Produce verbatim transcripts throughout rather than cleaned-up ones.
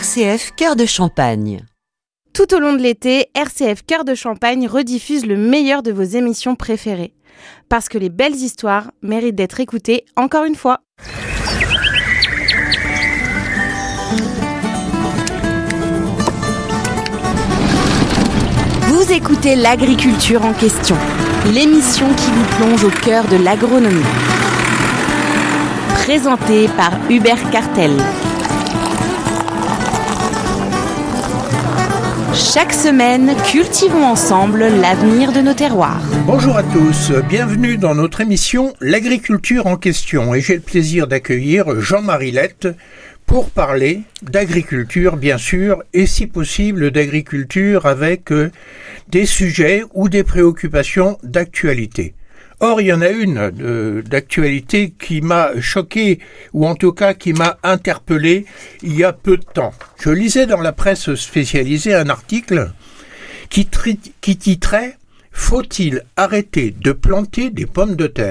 C F Cœur de Champagne. Tout au long de l'été, R C F Cœur de Champagne rediffuse le meilleur de vos émissions préférées. Parce que les belles histoires méritent d'être écoutées encore une fois. Vous écoutez l'agriculture en question, l'émission qui vous plonge au cœur de l'agronomie. Présentée par Hubert Cartel. Chaque semaine, cultivons ensemble l'avenir de nos terroirs. Bonjour à tous, bienvenue dans notre émission L'agriculture en question. Et j'ai le plaisir d'accueillir Jean-Marie Lette pour parler d'agriculture, bien sûr, et si possible d'agriculture avec euh, des sujets ou des préoccupations d'actualité. Or, il y en a une euh, d'actualité qui m'a choqué, ou en tout cas qui m'a interpellé il y a peu de temps. Je lisais dans la presse spécialisée un article qui, tri- qui titrait « Faut-il arrêter de planter des pommes de terre ?»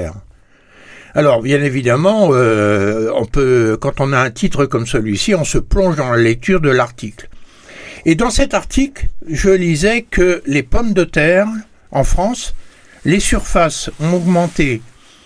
Alors, bien évidemment, euh, on peut, quand on a un titre comme celui-ci, on se plonge dans la lecture de l'article. Et dans cet article, je lisais que les pommes de terre, en France, les surfaces ont augmenté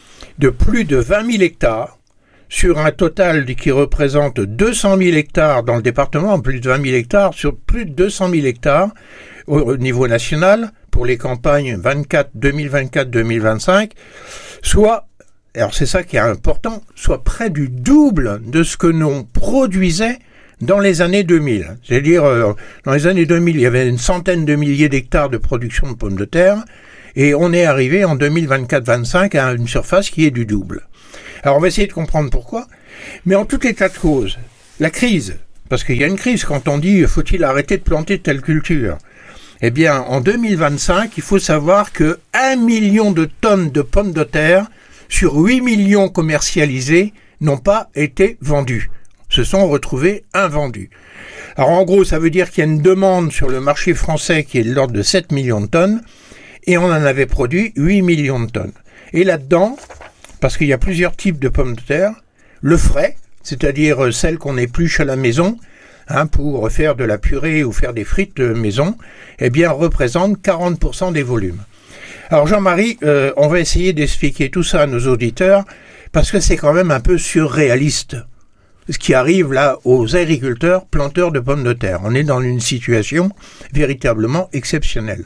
de plus de vingt mille hectares sur un total qui représente deux cent mille hectares dans le département, plus de vingt mille hectares, sur plus de deux cent mille hectares au niveau national pour les campagnes vingt-quatre, deux mille vingt-quatre, deux mille vingt-cinq, soit, alors c'est ça qui est important, soit près du double de ce que l'on produisait dans les années deux mille. C'est-à-dire, euh, dans les années deux mille, il y avait une centaine de milliers d'hectares de production de pommes de terre, et on est arrivé en deux mille vingt-quatre vingt-cinq à une surface qui est du double. Alors on va essayer de comprendre pourquoi, mais en tout état de cause, la crise, parce qu'il y a une crise quand on dit « faut-il arrêter de planter telle culture ?» Eh bien, en deux mille vingt-cinq, il faut savoir que un million de tonnes de pommes de terre sur huit millions commercialisées n'ont pas été vendues, se sont retrouvées invendues. Alors en gros, ça veut dire qu'il y a une demande sur le marché français qui est de l'ordre de sept millions de tonnes, et on en avait produit huit millions de tonnes. Et là-dedans, parce qu'il y a plusieurs types de pommes de terre, le frais, c'est-à-dire celles qu'on épluche à la maison, hein, pour faire de la purée ou faire des frites maison, eh bien, représente quarante pour cent des volumes. Alors Jean-Marie, euh, on va essayer d'expliquer tout ça à nos auditeurs, parce que c'est quand même un peu surréaliste, ce qui arrive là aux agriculteurs planteurs de pommes de terre. On est dans une situation véritablement exceptionnelle.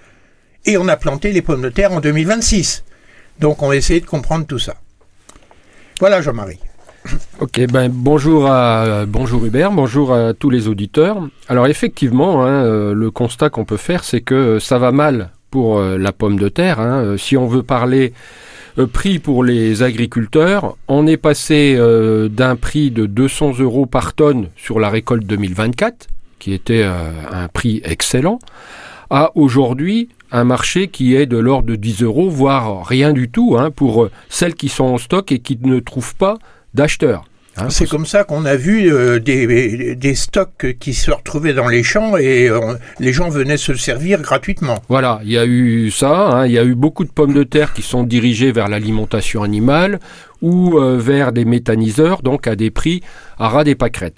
Et on a planté les pommes de terre en deux mille vingt-six. Donc on va essayer de comprendre tout ça. Voilà Jean-Marie. Ok, ben bonjour à bonjour Hubert, bonjour à tous les auditeurs. Alors effectivement, hein, euh, le constat qu'on peut faire, c'est que ça va mal pour euh, la pomme de terre. Hein. Si on veut parler euh, prix pour les agriculteurs, on est passé euh, d'un prix de deux cents euros par tonne sur la récolte deux mille vingt-quatre, qui était euh, un prix excellent, à aujourd'hui un marché qui est de l'ordre de dix euros, voire rien du tout, hein, pour celles qui sont en stock et qui ne trouvent pas d'acheteurs. Hein, c'est comme ça qu'on a vu euh, des, des stocks qui se retrouvaient dans les champs et euh, les gens venaient se servir gratuitement. Voilà, il y a eu ça, hein, il y a eu beaucoup de pommes de terre qui sont dirigées vers l'alimentation animale ou euh, vers des méthaniseurs, donc à des prix à ras des pâquerettes.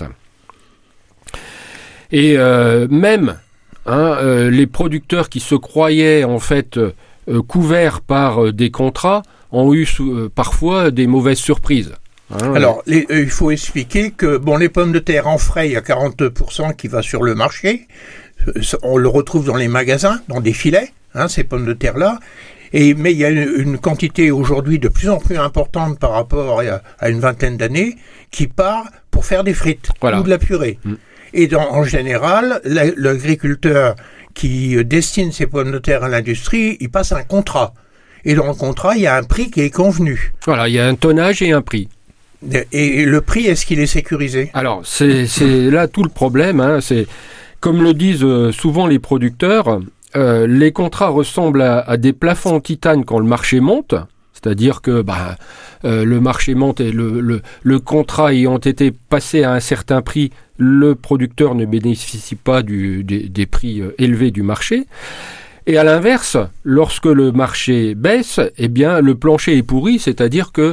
Et euh, même Hein, euh, les producteurs qui se croyaient en fait euh, couverts par euh, des contrats ont eu euh, parfois des mauvaises surprises. Hein, Alors, les, euh, il faut expliquer que bon, les pommes de terre en frais, il y a quarante pour cent qui va sur le marché. On le retrouve dans les magasins, dans des filets, hein, ces pommes de terre-là. Et, mais il y a une, une quantité aujourd'hui de plus en plus importante par rapport à, à une vingtaine d'années qui part pour faire des frites voilà. ou de la purée. Mmh. Et dans, en général, la, l'agriculteur qui destine ses pommes de terre à l'industrie, il passe un contrat. Et dans le contrat, il y a un prix qui est convenu. Voilà, il y a un tonnage et un prix. Et, et le prix, est-ce qu'il est sécurisé ? Alors, c'est, c'est là tout le problème. Hein, c'est, comme le disent souvent les producteurs, euh, les contrats ressemblent à, à des plafonds en titane quand le marché monte. C'est-à-dire que bah, euh, le marché monte et le, le, le contrat ayant été passé à un certain prix, le producteur ne bénéficie pas du, des, des prix euh, élevés du marché. Et à l'inverse, lorsque le marché baisse, eh bien, le plancher est pourri, c'est-à-dire que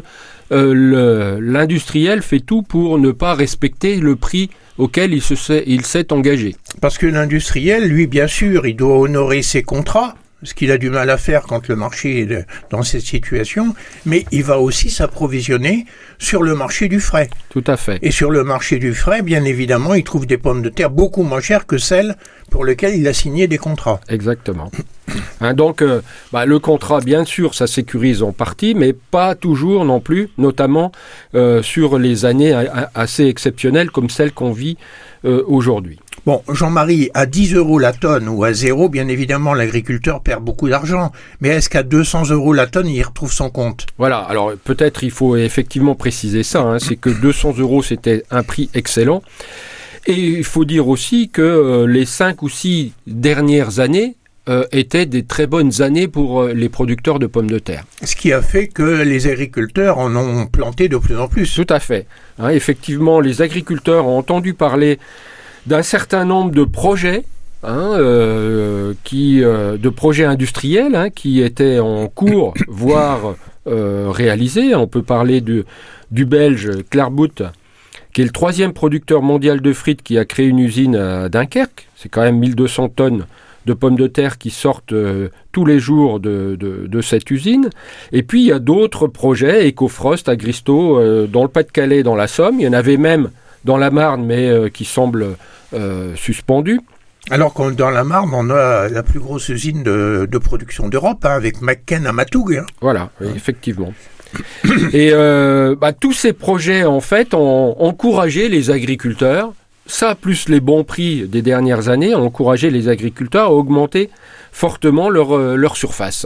euh, le, l'industriel fait tout pour ne pas respecter le prix auquel il, se s'est, il s'est engagé. Parce que l'industriel, lui, bien sûr, il doit honorer ses contrats, ce qu'il a du mal à faire quand le marché est dans cette situation, mais il va aussi s'approvisionner sur le marché du frais. Tout à fait. Et sur le marché du frais, bien évidemment, il trouve des pommes de terre beaucoup moins chères que celles pour lesquelles il a signé des contrats. Exactement. Hein, donc, euh, bah, le contrat, bien sûr, ça sécurise en partie, mais pas toujours non plus, notamment euh, sur les années a- a- assez exceptionnelles comme celles qu'on vit euh, aujourd'hui. Bon, Jean-Marie, à dix euros la tonne ou à zéro, bien évidemment, l'agriculteur perd beaucoup d'argent. Mais est-ce qu'à deux cents euros la tonne, il y retrouve son compte ? Voilà, alors peut-être il faut effectivement préciser ça, hein, c'est que deux cents euros, c'était un prix excellent. Et il faut dire aussi que euh, les cinq ou six dernières années euh, étaient des très bonnes années pour euh, les producteurs de pommes de terre. Ce qui a fait que les agriculteurs en ont planté de plus en plus. Tout à fait. Hein, effectivement, les agriculteurs ont entendu parler d'un certain nombre de projets, hein, euh, qui, euh, de projets industriels hein, qui étaient en cours, voire euh, réalisés. On peut parler de, du Belge Clairbout, qui est le troisième producteur mondial de frites, qui a créé une usine à Dunkerque. C'est quand même mille deux cents tonnes de pommes de terre qui sortent euh, tous les jours de, de, de cette usine. Et puis, il y a d'autres projets, Ecofrost, Agristo, euh, dans le Pas-de-Calais, dans la Somme. Il y en avait même dans la Marne, mais euh, qui semblent euh, suspendus. Alors que dans la Marne, on a la plus grosse usine de, de production d'Europe, hein, avec McKen à Matoug. Hein. Voilà, oui, effectivement. Et euh, bah, tous ces projets, en fait, ont encouragé les agriculteurs, ça plus les bons prix des dernières années, ont encouragé les agriculteurs à augmenter fortement leur, euh, leur surface.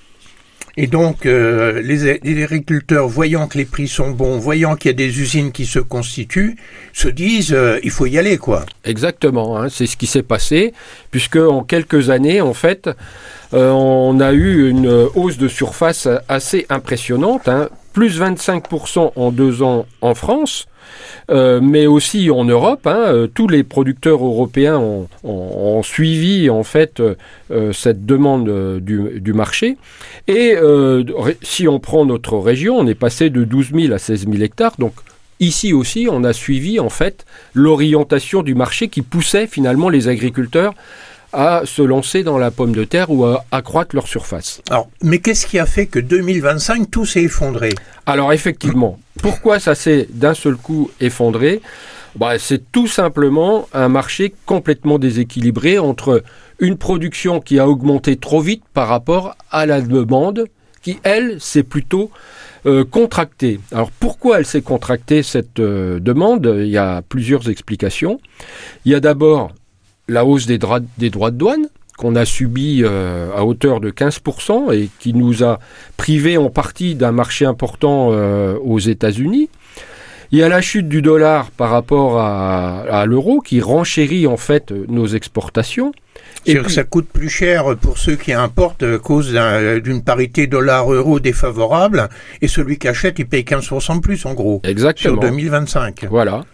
Et donc, euh, les, les agriculteurs, voyant que les prix sont bons, voyant qu'il y a des usines qui se constituent, se disent euh, il faut y aller, quoi. Exactement, hein, c'est ce qui s'est passé, puisque en quelques années, en fait, euh, on a eu une hausse de surface assez impressionnante, hein, plus vingt-cinq pour cent en deux ans en France, euh, mais aussi en Europe. Hein, euh, tous les producteurs européens ont, ont, ont suivi en fait euh, cette demande euh, du, du marché. Et euh, si on prend notre région, on est passé de douze mille à seize mille hectares. Donc ici aussi, on a suivi en fait l'orientation du marché qui poussait finalement les agriculteurs à se lancer dans la pomme de terre ou à accroître leur surface. Alors, mais qu'est-ce qui a fait que deux mille vingt-cinq, tout s'est effondré ? Alors effectivement, pourquoi ça s'est d'un seul coup effondré ? Bah, c'est tout simplement un marché complètement déséquilibré entre une production qui a augmenté trop vite par rapport à la demande qui, elle, s'est plutôt euh, contractée. Alors pourquoi elle s'est contractée, cette euh, demande ? Il y a plusieurs explications. Il y a d'abord la hausse des, dra- des droits de douane qu'on a subi euh, à hauteur de quinze pour cent et qui nous a privés en partie d'un marché important euh, aux États-Unis. Il y a la chute du dollar par rapport à, à l'euro qui renchérit en fait nos exportations. C'est-à-dire que ça coûte plus cher pour ceux qui importent à cause d'un, d'une parité dollar-euro défavorable, et celui qui achète, il paye quinze pour cent de plus en gros. Exactement. Sur deux mille vingt-cinq. Voilà.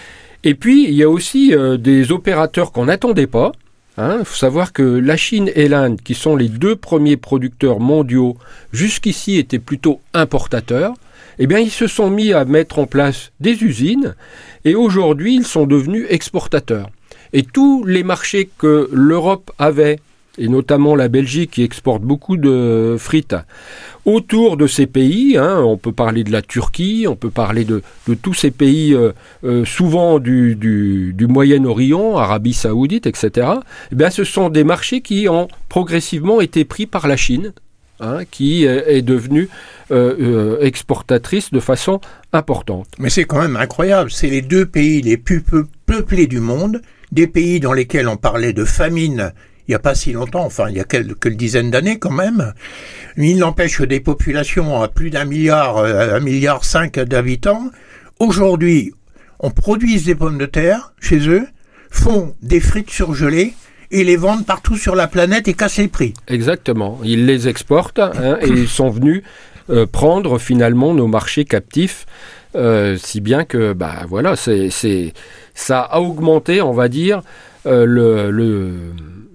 Et puis, il y a aussi euh, des opérateurs qu'on n'attendait pas. Il hein, faut savoir que la Chine et l'Inde, qui sont les deux premiers producteurs mondiaux, jusqu'ici étaient plutôt importateurs. Eh bien, ils se sont mis à mettre en place des usines et aujourd'hui, ils sont devenus exportateurs. Et tous les marchés que l'Europe avait, et notamment la Belgique qui exporte beaucoup de frites, autour de ces pays, hein, on peut parler de la Turquie, on peut parler de, de tous ces pays euh, euh, souvent du, du, du Moyen-Orient, Arabie Saoudite, et cetera, eh bien, ce sont des marchés qui ont progressivement été pris par la Chine, hein, qui est devenue euh, euh, exportatrice de façon importante. Mais c'est quand même incroyable, c'est les deux pays les plus peu peuplés du monde, des pays dans lesquels on parlait de famine il n'y a pas si longtemps, enfin il y a quelques dizaines d'années quand même. Il n'empêche que des populations à plus d'un milliard, un milliard cinq d'habitants, aujourd'hui, on produit des pommes de terre chez eux, font des frites surgelées et les vendent partout sur la planète et cassent les prix. Exactement, ils les exportent hein, et ils sont venus euh, prendre finalement nos marchés captifs, euh, si bien que bah voilà, c'est, c'est, ça a augmenté, on va dire, euh, le, le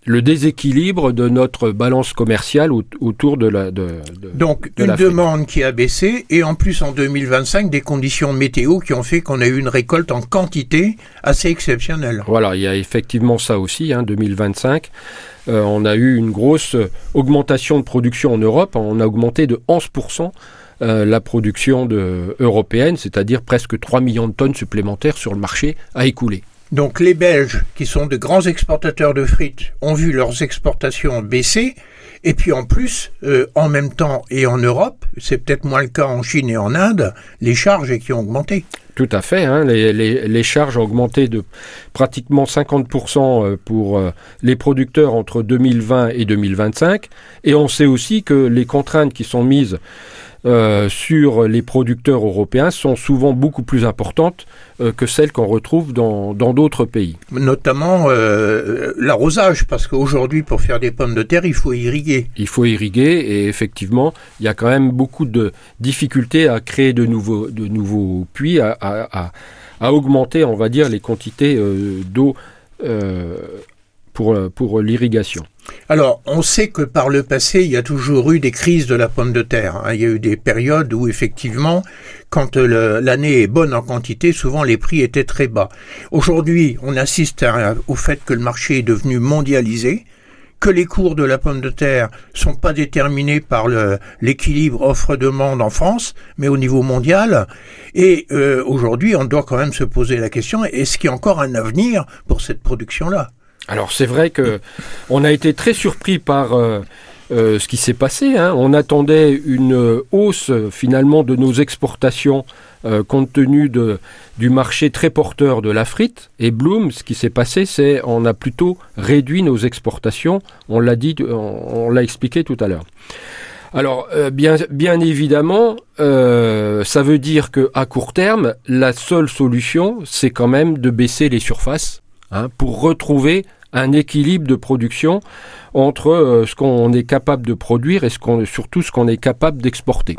le déséquilibre de notre balance commerciale au, autour de la de, de Donc de une l'Afrique. demande qui a baissé et en plus en deux mille vingt-cinq des conditions météo qui ont fait qu'on a eu une récolte en quantité assez exceptionnelle. Voilà, il y a effectivement ça aussi, hein, deux mille vingt-cinq. Euh, on a eu une grosse augmentation de production en Europe. On a augmenté de onze pour cent euh, la production de, européenne, c'est-à-dire presque trois millions de tonnes supplémentaires sur le marché à écouler. Donc les Belges, qui sont de grands exportateurs de frites, ont vu leurs exportations baisser. Et puis en plus, euh, en même temps et en Europe, c'est peut-être moins le cas en Chine et en Inde, les charges qui ont augmenté. Tout à fait, hein, les, les, les charges ont augmenté de pratiquement cinquante pour cent pour euh, les producteurs entre deux mille vingt et deux mille vingt-cinq. Et on sait aussi que les contraintes qui sont mises Euh, sur les producteurs européens sont souvent beaucoup plus importantes euh, que celles qu'on retrouve dans, dans d'autres pays. Notamment euh, l'arrosage, parce qu'aujourd'hui, pour faire des pommes de terre, il faut irriguer. Il faut irriguer et effectivement, il y a quand même beaucoup de difficultés à créer de nouveaux, de nouveaux puits, à, à, à, à augmenter, on va dire, les quantités euh, d'eau euh, pour, pour l'irrigation. Alors, on sait que par le passé, il y a toujours eu des crises de la pomme de terre. Hein. Il y a eu des périodes où, effectivement, quand le, l'année est bonne en quantité, souvent les prix étaient très bas. Aujourd'hui, on assiste à, au fait que le marché est devenu mondialisé, que les cours de la pomme de terre sont pas déterminés par le, l'équilibre offre-demande en France, mais au niveau mondial. Et euh, aujourd'hui, on doit quand même se poser la question, est-ce qu'il y a encore un avenir pour cette production-là ? Alors c'est vrai que on a été très surpris par euh, euh, ce qui s'est passé. Hein. On attendait une hausse euh, finalement de nos exportations euh, compte tenu de, du marché très porteur de la frite. Et Bloom, ce qui s'est passé, c'est on a plutôt réduit nos exportations. On l'a dit, on, on l'a expliqué tout à l'heure. Alors, euh, bien, bien évidemment, euh, ça veut dire qu'à court terme, la seule solution, c'est quand même de baisser les surfaces. Hein, pour retrouver un équilibre de production entre euh, ce qu'on est capable de produire et ce qu'on, surtout ce qu'on est capable d'exporter.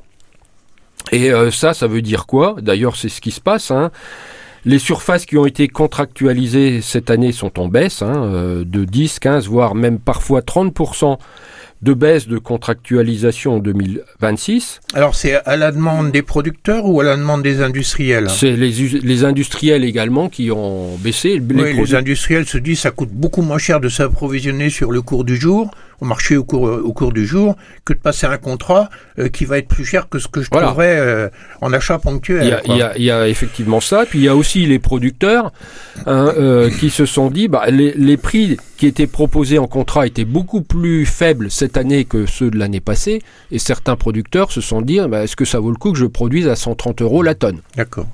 Et euh, ça, ça veut dire quoi ? D'ailleurs, c'est ce qui se passe. Hein. Les surfaces qui ont été contractualisées cette année sont en baisse, hein, euh, de dix, quinze, voire même parfois trente pour cent de baisse de contractualisation en deux mille vingt-six. Alors c'est à la demande des producteurs ou à la demande des industriels ? C'est les, les industriels également qui ont baissé. Les, oui, produ- les industriels se disent que ça coûte beaucoup moins cher de s'approvisionner sur le cours du jour, au marché au cours, au cours du jour, que de passer un contrat euh, qui va être plus cher que ce que je voilà. trouverais euh, en achat ponctuel. Il y, a, il, y a, il y a effectivement ça. Puis il y a aussi les producteurs hein, euh, qui se sont dit bah, les, les prix qui étaient proposés en contrat étaient beaucoup plus faibles cette année que ceux de l'année passée. Et certains producteurs se sont dit bah, est-ce que ça vaut le coup que je produise à cent trente euros la tonne ? D'accord.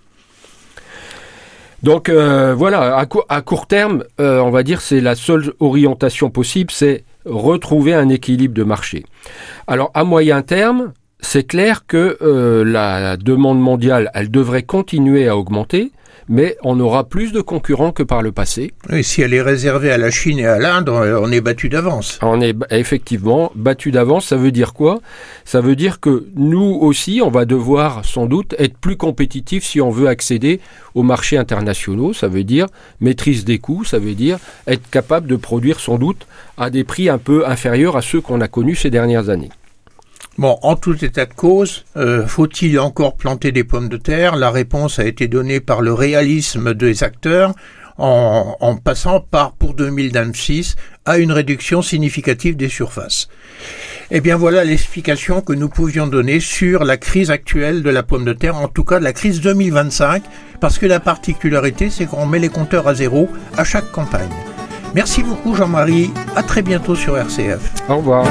Donc euh, voilà, à, co- à court terme, euh, on va dire c'est la seule orientation possible, c'est retrouver un équilibre de marché. Alors à moyen terme, c'est clair que euh, la, la demande mondiale, elle devrait continuer à augmenter, mais on aura plus de concurrents que par le passé. Et si elle est réservée à la Chine et à l'Inde, on est battu d'avance. On est effectivement battu d'avance. Ça veut dire quoi ? Ça veut dire que nous aussi, on va devoir sans doute être plus compétitifs si on veut accéder aux marchés internationaux. Ça veut dire maîtrise des coûts, ça veut dire être capable de produire sans doute à des prix un peu inférieurs à ceux qu'on a connus ces dernières années. Bon, en tout état de cause, euh, faut-il encore planter des pommes de terre ? La réponse a été donnée par le réalisme des acteurs en, en passant par, pour deux mille vingt-six, à une réduction significative des surfaces. Eh bien voilà l'explication que nous pouvions donner sur la crise actuelle de la pomme de terre, en tout cas de la crise deux mille vingt-cinq, parce que la particularité, c'est qu'on met les compteurs à zéro à chaque campagne. Merci beaucoup Jean-Marie, à très bientôt sur R C F. Au revoir.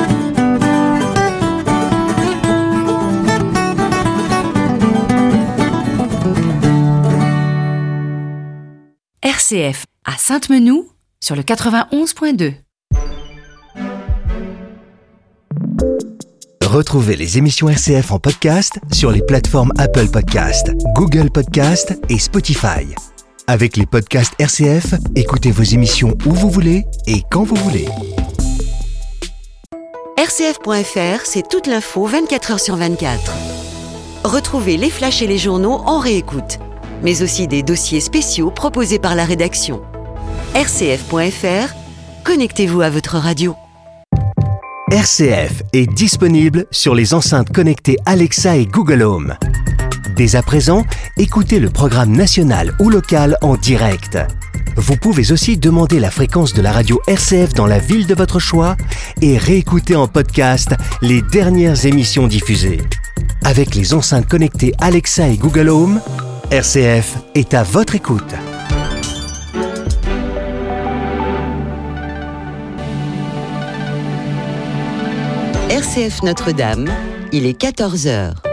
R C F à Sainte-Menou sur le quatre-vingt-onze point deux. Retrouvez les émissions R C F en podcast sur les plateformes Apple Podcasts, Google Podcasts et Spotify. Avec les podcasts R C F, écoutez vos émissions où vous voulez et quand vous voulez. R C F point F R, c'est toute l'info vingt-quatre heures sur vingt-quatre. Retrouvez les flashs et les journaux en réécoute, mais aussi des dossiers spéciaux proposés par la rédaction. R C F point F R, connectez-vous à votre radio. R C F est disponible sur les enceintes connectées Alexa et Google Home. Dès à présent, écoutez le programme national ou local en direct. Vous pouvez aussi demander la fréquence de la radio R C F dans la ville de votre choix et réécouter en podcast les dernières émissions diffusées. Avec les enceintes connectées Alexa et Google Home, R C F est à votre écoute. R C F Notre-Dame, il est quatorze heures.